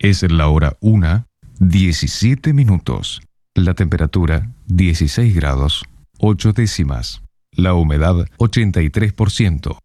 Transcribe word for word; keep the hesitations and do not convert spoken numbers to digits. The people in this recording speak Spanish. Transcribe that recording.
Es la hora una, diecisiete minutos. La temperatura dieciséis grados, ocho décimas. La humedad ochenta y tres por ciento.